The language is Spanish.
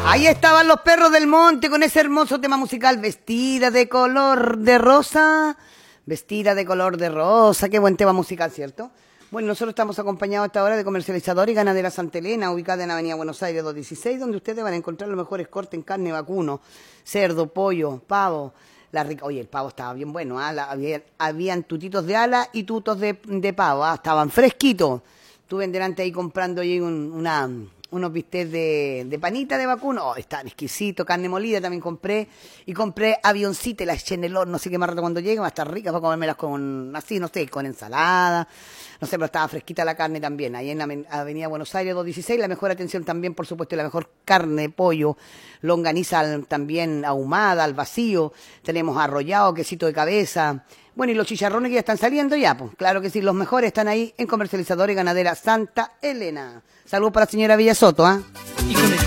Ahí estaban los Perros del Monte con ese hermoso tema musical, vestida de color de rosa. Vestida de color de rosa, qué buen tema musical, ¿cierto? Bueno, nosotros estamos acompañados a esta hora de Comercializadora y Ganadera Santa Elena, ubicada en Avenida Buenos Aires 216, donde ustedes van a encontrar los mejores cortes en carne vacuno, cerdo, pollo, pavo. Oye, el pavo estaba bien bueno, ¿eh? Habían tutitos de ala y tutos de pavo, ¿eh? Estaban fresquitos. Estuve delante ahí comprando ahí unos bistecs de panita de vacuno. Oh, están exquisitos. Carne molida también compré. Y compré avioncita, la eché en el horno, no sé qué más rato cuando llegue, va a estar rica para comérmelas con, así, no sé, con ensalada. No sé, pero estaba fresquita la carne también. Ahí en la Avenida Buenos Aires 216, la mejor atención también, por supuesto, y la mejor carne, pollo, longaniza también ahumada, al vacío. Tenemos arrollado, quesito de cabeza. Bueno, y los chicharrones que ya están saliendo ya, pues claro que sí, los mejores están ahí en Comercializadora y Ganadera Santa Elena. Saludos para la señora Villasoto, ¿ah? ¿Eh?